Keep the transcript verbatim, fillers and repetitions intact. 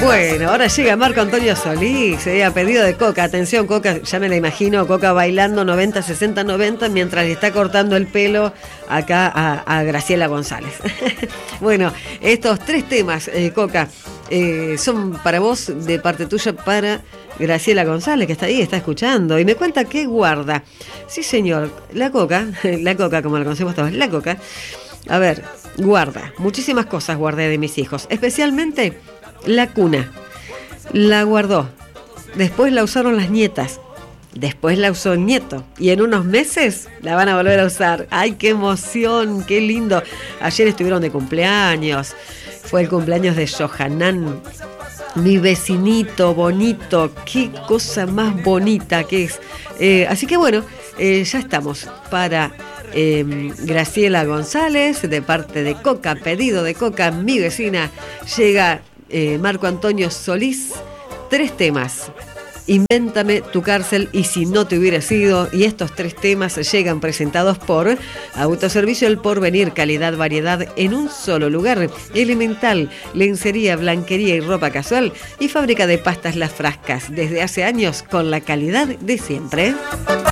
Bueno, ahora llega Marco Antonio Solís, eh, a pedido de Coca. Atención, Coca, ya me la imagino, Coca bailando noventa, sesenta, noventa mientras le está cortando el pelo acá a, a Graciela González. Bueno, estos tres temas, eh, Coca, eh, son para vos, de parte tuya, para Graciela González, que está ahí, está escuchando, y me cuenta que guarda. Sí, señor, la Coca, la Coca, como la conocemos todos, la Coca, a ver, guarda, muchísimas cosas guardé de mis hijos, especialmente la cuna. La guardó, después la usaron las nietas, después la usó el nieto, y en unos meses la van a volver a usar. ¡Ay, qué emoción, qué lindo! Ayer estuvieron de cumpleaños, fue el cumpleaños de Johanan, mi vecinito bonito, qué cosa más bonita que es. Eh, así que bueno, eh, ya estamos para eh, Graciela González, de parte de Coca, pedido de Coca, mi vecina. Llega eh, Marco Antonio Solís, tres temas. Invéntame tu cárcel y si no te hubiera sido, y estos tres temas llegan presentados por Autoservicio El Porvenir, calidad, variedad en un solo lugar, Elemental, lencería, blanquería y ropa casual, y fábrica de pastas Las Frascas, desde hace años con la calidad de siempre.